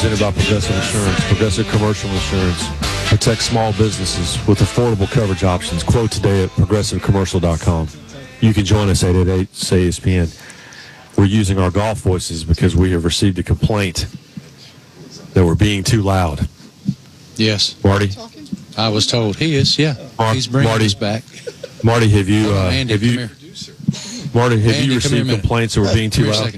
presented by Progressive Insurance. Progressive Commercial Insurance protects small businesses with affordable coverage options. Quote today at progressivecommercial.com. You can join us at 888-SAY-ESPN. We're using our golf voices because we have received a complaint that we're being too loud. Yes. Marty? I was told. He is, yeah. He's bringing us back. Marty, have you... Andy, have you, Marty, have Andy, you received complaints that we're being too loud?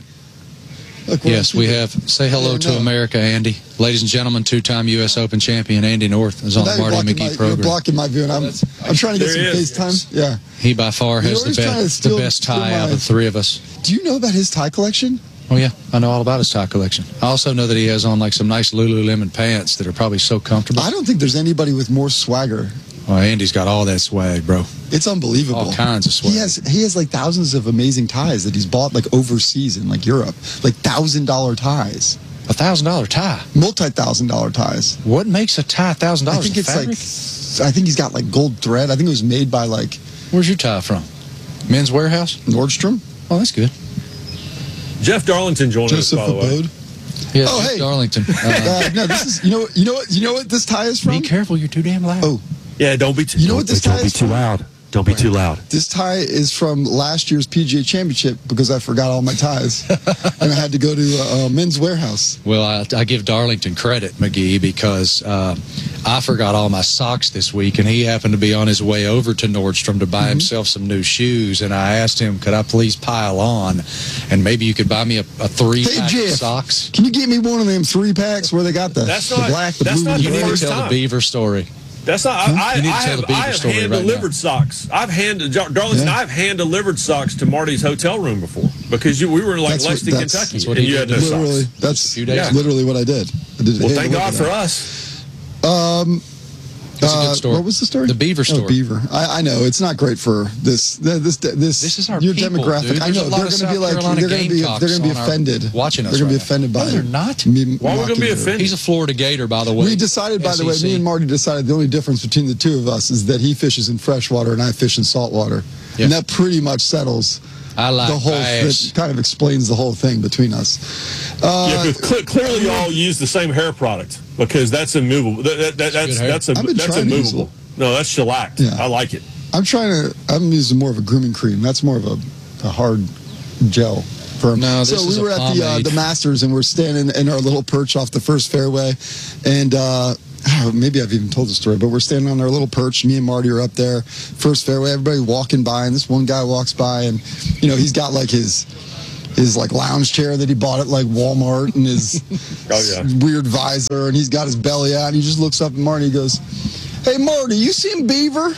Yes, we have. Say hello to America, Andy. Ladies and gentlemen, two-time U.S. Open champion Andy North is on the Marty McGee program. You're blocking my view, and I'm trying to get some FaceTime. Yeah. He by far has the best tie out of the three of us. Do you know about his tie collection? Oh, yeah. I know all about his tie collection. I also know that he has on like some nice Lululemon pants that are probably so comfortable. I don't think there's anybody with more swagger. Oh, Andy's got all that swag, bro. It's unbelievable. All kinds of swag. He has like thousands of amazing ties that he's bought like overseas in like Europe. Like $1,000 ties. $1,000 tie? Multi-$1,000 ties. What makes a tie $1,000? I think it's I think he's got like gold thread. I think it was made by like... Where's your tie from? Men's Warehouse? Nordstrom. Oh, that's good. Jeff Darlington joined us, by the way. Yes, oh, hey. Darlington. No, this is... You know what this tie is from? Be careful, you're too damn loud. Oh. Yeah, don't be too loud. Don't be too loud. This tie is from last year's PGA Championship because I forgot all my ties. And I had to go to Men's Warehouse. Well, I give Darlington credit, McGee, because I forgot all my socks this week, and he happened to be on his way over to Nordstrom to buy himself some new shoes. And I asked him, could I please pile on? And maybe you could buy me a 3-pack of socks. Can you get me one of them 3-packs where they got the black, the blue, you need to tell the Beaver story. That's not. I have hand-delivered socks. I've hand-delivered socks to Marty's hotel room before because we were in like Lexington, Kentucky, that's what he did. That's literally what I did. Well, thank God for us. It's a good story. What was the story? The Beaver story. Oh, Beaver. I know it's not great for this is our your people, demographic. Dude. I know they're going to be like they're going to be offended. Watching us, they're going to be offended by. No, they're not. Why are we going to be offended? He's a Florida Gator, by the way. We decided, by the way, me and Marty decided the only difference between the two of us is that he fishes in freshwater and I fish in saltwater, and that pretty much settles. I like the whole. That kind of explains the whole thing between us. Clearly, you all use the same hair product because that's immovable. That's immovable. No, that's shellac. Yeah. I like it. I'm using more of a grooming cream. That's more of a hard gel. No, so we were at the Masters, and we're standing in our little perch off the first fairway, and maybe I've even told the story, but we're standing on our little perch. Me and Marty are up there, first fairway. Everybody walking by, and this one guy walks by, and he's got like his like lounge chair that he bought at like Walmart, and his weird visor, and he's got his belly out, and he just looks up at Marty and he goes, "Hey Marty, you seen Beaver?"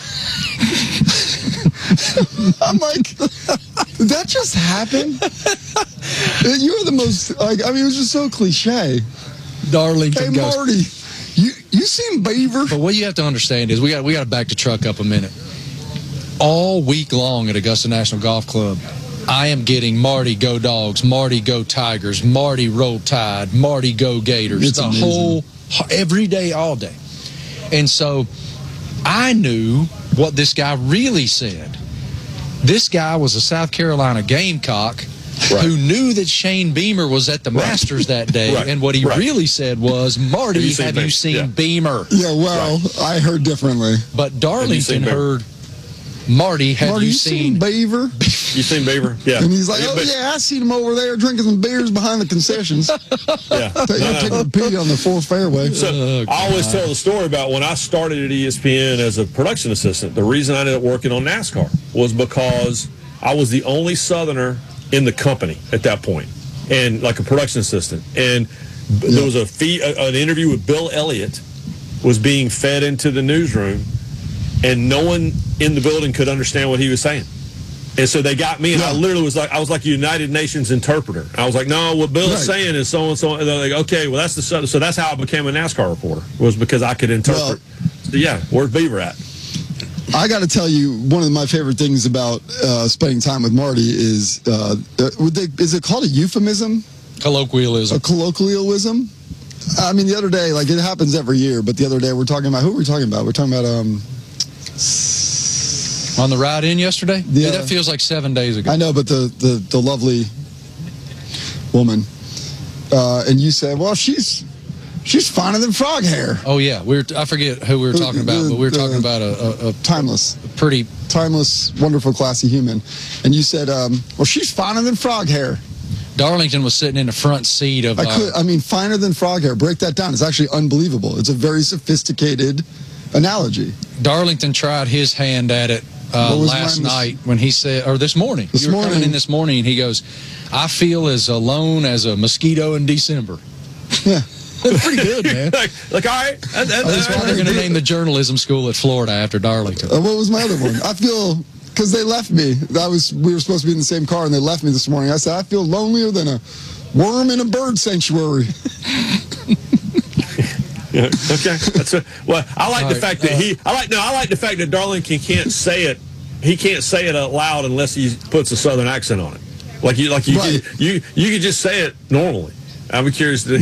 I'm like, did that just happen? You were the most, it was just so cliche. Darlington Hey Marty, you seen Beaver? But what you have to understand is we got to back the truck up a minute. All week long at Augusta National Golf Club, I am getting Marty Go Dogs, Marty Go Tigers, Marty Roll Tide, Marty Go Gators. It's amazing. Every day, all day. And so I knew what this guy really said. This guy was a South Carolina Gamecock who knew that Shane Beamer was at the Masters that day. And what he really said was, Marty, have you seen Beamer? Yeah, well, I heard differently. But Darlington heard, Marty, have you seen Beaver? You seen Beaver? Yeah. And he's like, I seen him over there drinking some beers behind the concessions. Taking a pee on the fourth fairway. So I always tell the story about when I started at ESPN as a production assistant. The reason I ended up working on NASCAR was because I was the only Southerner in the company at that point, and like a production assistant. And there was an interview with Bill Elliott was being fed into the newsroom, and no one in the building could understand what he was saying. And so they got me, and I literally was like a United Nations interpreter. I was like, no, what Bill is saying is so and so. And they're like, okay, well, that's so that's how I became a NASCAR reporter, was because I could interpret. So, where's Beaver at? I got to tell you, one of my favorite things about spending time with Marty is it called a euphemism? Colloquialism. A colloquialism? I mean, the other day, like it happens every year, but the other day we're talking about, who are we talking about? We're talking about... on the ride in yesterday? Yeah, that feels like 7 days ago. I know, but the lovely woman, and you said, well, she's She's finer than frog hair. Oh yeah, I forget who we were talking about, but we were talking about a Timeless. pretty Timeless, wonderful, classy human. And you said, well, she's finer than frog hair. Darlington was sitting in the front seat of. Finer than frog hair. Break that down. It's actually unbelievable. It's a very sophisticated analogy. Darlington tried his hand at it last night when he said, or this morning. You were coming in this morning, and he goes, "I feel as alone as a mosquito in December." Yeah. Pretty good, man. Like, all right. That's why they're going to name the journalism school at Florida after Darlington. What was my other one? I feel, because they left me. We were supposed to be in the same car, and they left me this morning. I said, I feel lonelier than a worm in a bird sanctuary. Yeah, okay. I like the fact that I like the fact that Darlington can't say it. He can't say it out loud unless he puts a Southern accent on it. You could just say it normally. I'm curious to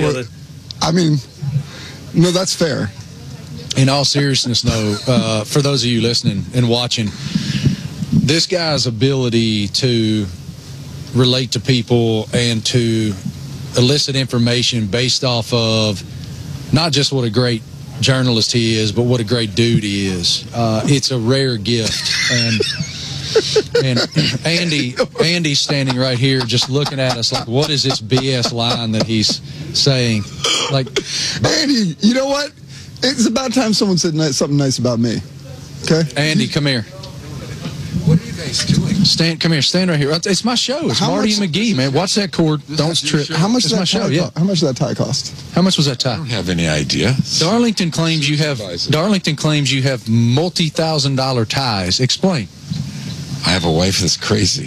no, that's fair. In all seriousness, though, for those of you listening and watching, this guy's ability to relate to people and to elicit information based off of not just what a great journalist he is, but what a great dude he is. It's a rare gift. And Andy's standing right here just looking at us like, what is this BS line that he's saying? Like, Andy, you know what? It's about time someone said something nice about me. Okay? Andy, come here. What are you guys doing? Come here. Stand right here. It's my show. It's Marty and McGee, man. Watch that cord. Don't trip. How much it's my show, yeah. How much did that tie cost? How much was that tie? I don't have any idea. Darlington claims you have multi-$1,000 ties. Explain. I have a wife that's crazy.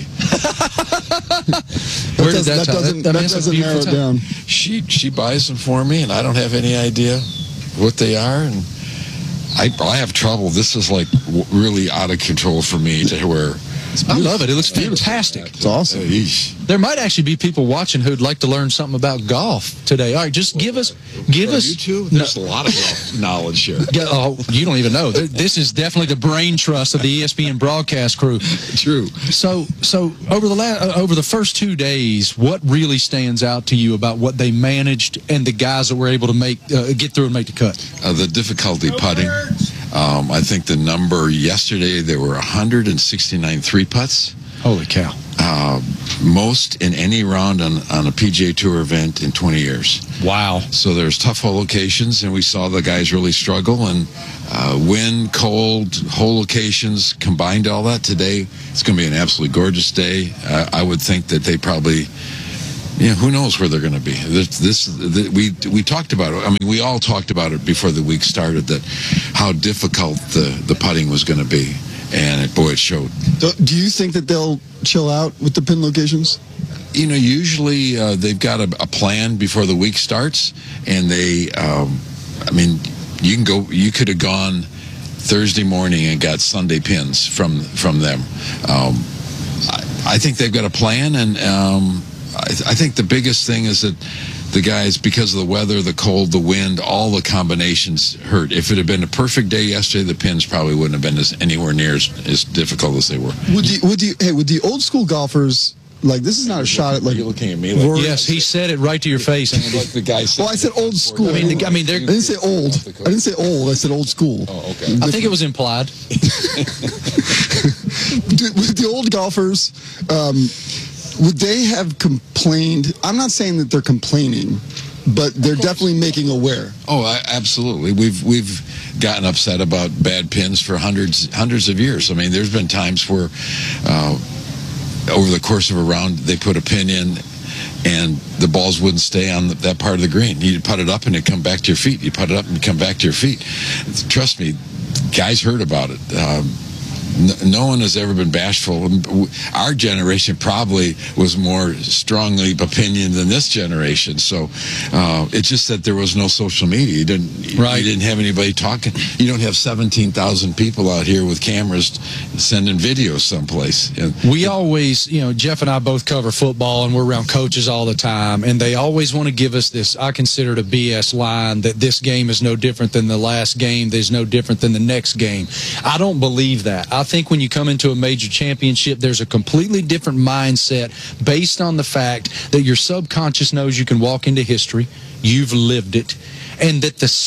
Where did that doesn't narrow it down. She buys them for me, and I don't have any idea what they are, and I have trouble. This is like really out of control for me to where. I love it. It looks fantastic. It's awesome. There might actually be people watching who'd like to learn something about golf today. All right, just give us. You too? There's a lot of golf knowledge here. Oh, you don't even know. This is definitely the brain trust of the ESPN broadcast crew. True. So over the first 2 days, what really stands out to you about what they managed and the guys that were able to get through and make the cut? The difficulty putting. I think the number yesterday, there were 169 3-putts. Holy cow. Most in any round on a PGA Tour event in 20 years. Wow. So there's tough hole locations, and we saw the guys really struggle. And wind, cold, hole locations, combined all that today, it's going to be an absolutely gorgeous day. I would think that they probably... Yeah, who knows where they're going to be? We talked about it. I mean, we all talked about it before the week started, that how difficult the putting was going to be, and it showed. Do you think that they'll chill out with the pin locations? You know, usually they've got a plan before the week starts, and they. I mean, you could have gone Thursday morning and got Sunday pins from them. I think they've got a plan, and. I think the biggest thing is that the guys, because of the weather, the cold, the wind, all the combinations hurt. If it had been a perfect day yesterday, the pins probably wouldn't have been anywhere near as difficult as they were. Would the old school golfers, like, this is not a shot at, like... You're looking at me like... Yes, he said it right to your face, Andy. Like the guy said. Well, I said old school. I mean, I didn't say old. I didn't say old. I said old school. Oh, okay. I think it was implied. With the old golfers... would they have complained? I'm not saying that they're complaining, but they're definitely making aware. Oh, absolutely. We've gotten upset about bad pins for hundreds of years. I mean, there's been times where over the course of a round they put a pin in and the balls wouldn't stay on that part of the green. You'd put it up and it'd come back to your feet. You put it up and it'd come back to your feet. Trust me, guys heard about it. No one has ever been bashful. Our generation probably was more strongly opinion than this generation. So it's just that there was no social media. You didn't have anybody talking. You don't have 17,000 people out here with cameras sending videos someplace. We always, Jeff and I both cover football, and we're around coaches all the time, and they always want to give us this, I consider it a BS line, that this game is no different than the last game, there's no different than the next game. I don't believe that. I think when you come into a major championship, there's a completely different mindset based on the fact that your subconscious knows you can walk into history, you've lived it, and that the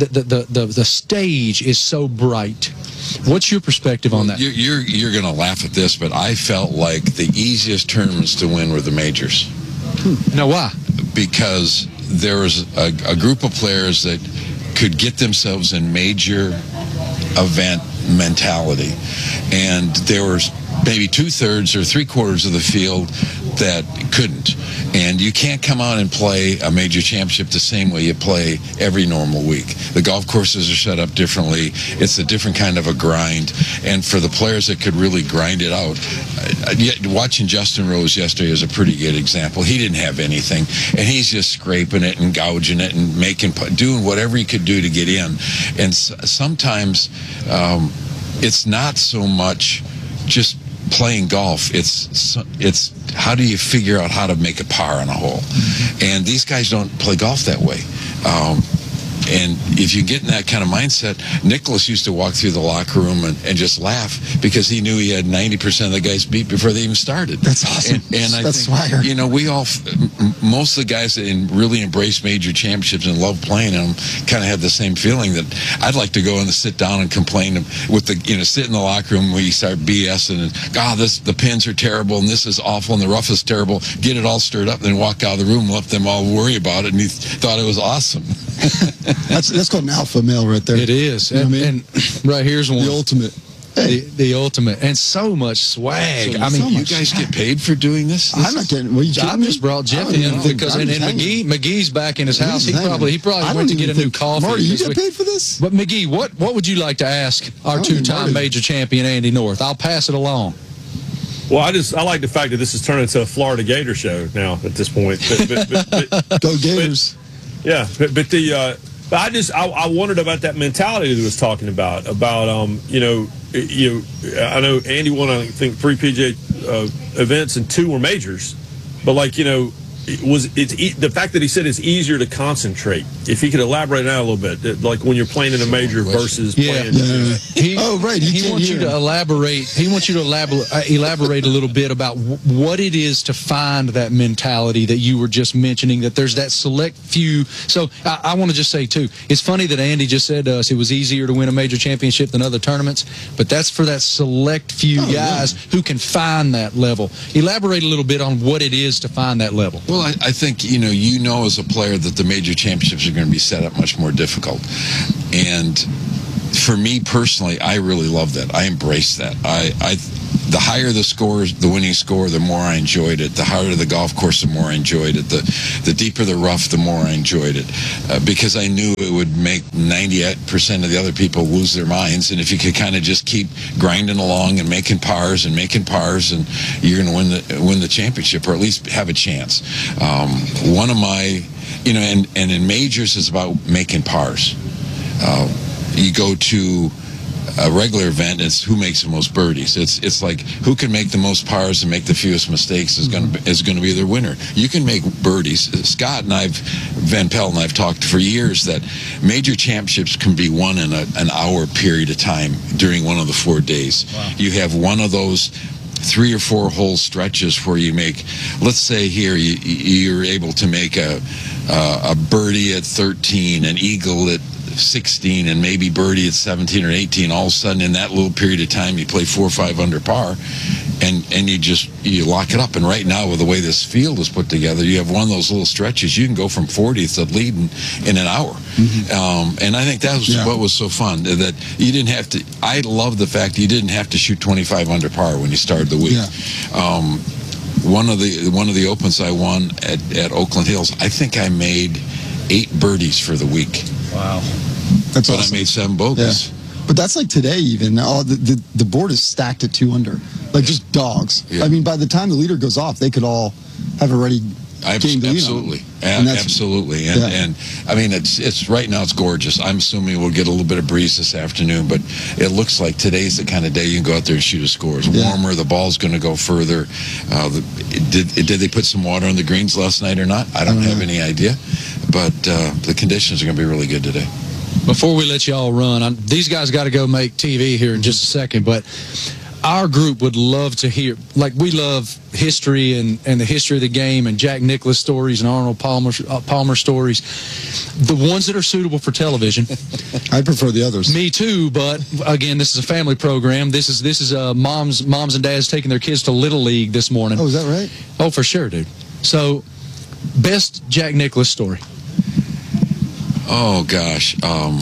stage is so bright. What's your perspective on that? You're going to laugh at this, but I felt like the easiest tournaments to win were the majors. Now, why? Because there was a group of players that could get themselves in major event mentality, and there was maybe 2/3 or 3/4 of the field that couldn't. And you can't come out and play a major championship the same way you play every normal week. The golf courses are set up differently. It's a different kind of a grind. And for the players that could really grind it out, watching Justin Rose yesterday is a pretty good example. He didn't have anything, and he's just scraping it and gouging it and doing whatever he could do to get in. And sometimes it's not so much just playing golf. It's how do you figure out how to make a par on a hole? And these guys don't play golf that way. And if you get in that kind of mindset, Nicholas used to walk through the locker room and just laugh because he knew he had 90% of the guys beat before they even started. That's awesome. And I That's think, swagger. most of the guys that really embrace major championships and love playing them kind of had the same feeling that I'd like to go and sit down and complain with sit in the locker room where you start BSing and, the pins are terrible and this is awful and the rough is terrible. Get it all stirred up and then walk out of the room and let them all worry about it. And he thought it was awesome. That's called an alpha male right there. It is. You know what I mean? And right here's one. The ultimate. Hey. The ultimate. And so much swag. So you guys get paid for doing this? I'm not getting. Well, you I just brought Jeff in because and McGee's back in his house. He probably went to get a new coffee. Marty, you get paid for this? But McGee, what would you like to ask our two-time major champion Andy North? I'll pass it along. Well, I like the fact that this has turned into a Florida Gator show now at this point. But, Go Gators. I wondered about that mentality that he was talking about. I know Andy won, I think, 3 PGA events and 2 were majors, but the fact that he said it's easier to concentrate. If he could elaborate on that a little bit, like when you're playing in a major versus playing. He wants you to elaborate. He wants you to elaborate a little bit about what it is to find that mentality that you were just mentioning. That there's that select few. So I want to just say too, it's funny that Andy just said to us it was easier to win a major championship than other tournaments, but that's for that select few guys who can find that level. Elaborate a little bit on what it is to find that level. Well, I think, as a player that the major championships are going to be set up much more difficult. And for me personally, I really love that. I embrace that. The higher the score, the winning score, the more I enjoyed it. The harder the golf course, the more I enjoyed it. The deeper the rough, the more I enjoyed it. Because I knew it would make 98% of the other people lose their minds. And if you could kind of just keep grinding along and making pars, and you're going to win the championship, or at least have a chance. One of my, and in majors, it's about making pars. You go to a regular event, it's who makes the most birdies. It's like who can make the most pars and make the fewest mistakes is going to be the winner. You can make birdies. Scott and Van Pelt and I've talked for years that major championships can be won in an hour period of time during one of the 4 days. Wow. You have one of those 3 or 4 hole stretches where you make, let's say here you're able to make a birdie at 13, an eagle at 16, and maybe birdie at 17 or 18. All of a sudden, in that little period of time, you play 4 or 5 under par, and you lock it up. And right now, with the way this field is put together, you have one of those little stretches. You can go from 40th to leading in an hour. Mm-hmm. And I think that was what was so fun, that you didn't have to. I love the fact you didn't have to shoot 25 under par when you started the week. Yeah. One of the opens I won at Oakland Hills, I think I made 8 birdies for the week. Wow. That's but awesome. I made 7 bogeys. Yeah. But that's like today even. The board is stacked at 2 under. Like just dogs. Yeah. I mean, by the time the leader goes off, they could all have already gained the lead. Absolutely. Absolutely. And I mean, it's right now it's gorgeous. I'm assuming we'll get a little bit of breeze this afternoon, but it looks like today's the kind of day you can go out there and shoot a score. It's warmer. The ball's going to go further. Did they put some water on the greens last night or not? I don't have any idea. But the conditions are going to be really good today. Before we let y'all run, these guys got to go make TV here in just a second, but our group would love to hear, like we love history and the history of the game and Jack Nicklaus stories and Arnold Palmer stories, the ones that are suitable for television. I prefer the others. Me too, but again, this is a family program. This is moms and dads taking their kids to Little League this morning. Oh, is that right? Oh, for sure, dude. So, best Jack Nicklaus story. Oh gosh,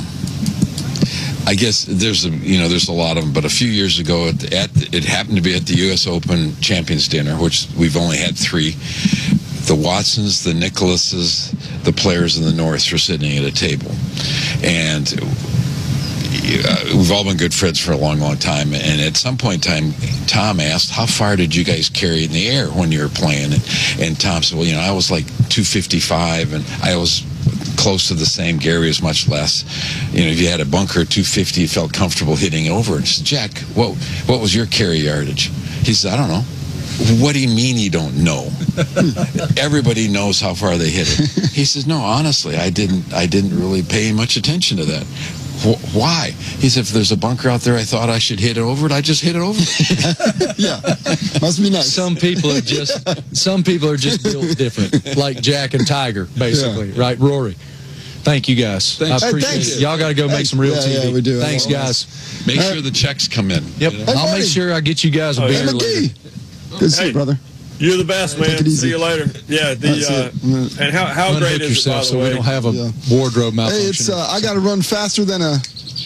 I guess there's a lot of them, but a few years ago, it happened to be at the U.S. Open Champions Dinner, which we've only had 3. The Watsons, the Nicklauses, the players in the Norths were sitting at a table, and we've all been good friends for a long, long time. And at some point in time, Tom asked, "How far did you guys carry in the air when you were playing?" And Tom said, "Well, I was like 255, and I was close to the same. Gary was much less. If you had a bunker at 250, you felt comfortable hitting over." And I said, "Jack, what was your carry yardage?" He said, "I don't know." "What do you mean you don't know? Everybody knows how far they hit it." He says, "No, honestly, I didn't really pay much attention to that." "Why?" He said, "If there's a bunker out there I thought I should hit it over it, I just hit it over it." Yeah, must be nice. Some people are just built different, like Jack and Tiger, basically, right? Rory. Thank you guys. Thanks. I appreciate it. Y'all got to go make some real TV. Yeah, we do. Thanks, guys. Make sure the checks come in. Yep. I'll make sure I get you guys a beer later. Good to see you, brother. You're the best, man. Take it easy. See you later. Yeah. And how great Unhook is it, by yourself the so way? we don't have a wardrobe malfunction. Hey, it's I got to run faster than I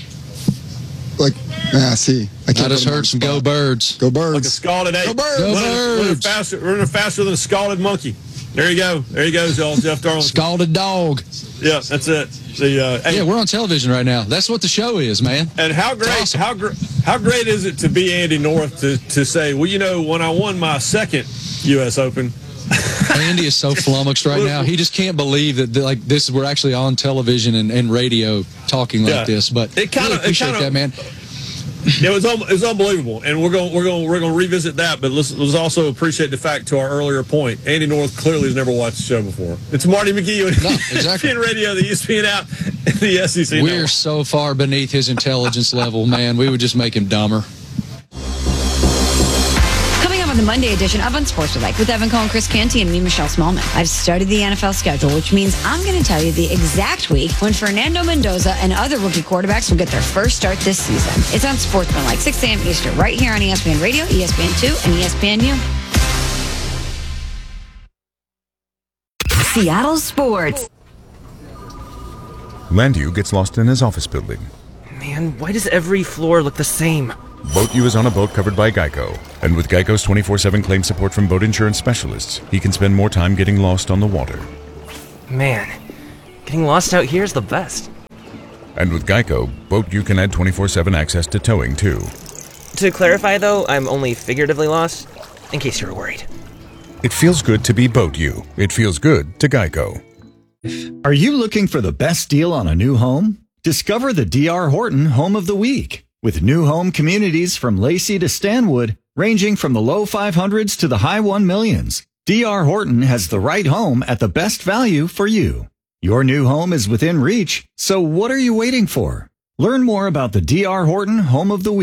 just heard some Go Birds. Go Birds. Like a scalded ape. Go Birds. Go Birds. Running faster than a scalded monkey. There you go. There he goes, y'all. Jeff Darlington. Scalded dog. Yeah, that's it. Yeah, we're on television right now. That's what the show is, man. And how great, awesome. how great is it to be Andy North to say, well, when I won my second U.S. Open. Andy is so flummoxed right now. He just can't believe that we're actually on television and radio talking like this. But it kind of appreciate that, man. It was unbelievable, and we're going to revisit that. But let's also appreciate the fact, to our earlier point, Andy North clearly has never watched the show before. It's Marty McGee on ESPN Radio, the ESPN app, and the SEC. We're so far beneath his intelligence level, man. We would just make him dumber. The Monday edition of Unsportsmanlike with Evan Cohen, Chris Canty, and me, Michelle Smallman. I've studied the NFL schedule, which means I'm going to tell you the exact week when Fernando Mendoza and other rookie quarterbacks will get their first start this season. It's Unsportsmanlike, 6 a.m. Eastern, right here on ESPN Radio, ESPN2, and ESPNU. Seattle Sports. Landu gets lost in his office building. Man, why does every floor look the same? Boat U is on a boat covered by Geico. And with Geico's 24/7 claim support from boat insurance specialists, he can spend more time getting lost on the water. Man, getting lost out here is the best. And with Geico, Boat U can add 24/7 access to towing, too. To clarify, though, I'm only figuratively lost, in case you were worried. It feels good to be Boat U. It feels good to Geico. Are you looking for the best deal on a new home? Discover the D.R. Horton Home of the Week. With new home communities from Lacey to Stanwood, ranging from the low 500s to the high 1 millions, D.R. Horton has the right home at the best value for you. Your new home is within reach, so what are you waiting for? Learn more about the D.R. Horton Home of the Week.